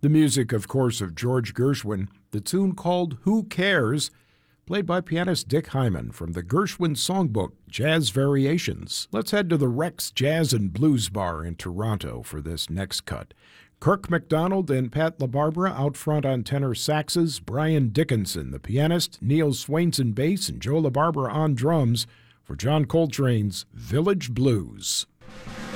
The music, of course, of George Gershwin, the tune called Who Cares?, played by pianist Dick Hyman from the Gershwin Songbook, Jazz Variations. Let's head to the Rex Jazz and Blues Bar in Toronto for this next cut. Kirk MacDonald and Pat LaBarbera out front on tenor saxes, Brian Dickinson, the pianist, Neil Swainson bass, and Joe LaBarbera on drums for John Coltrane's Village Blues.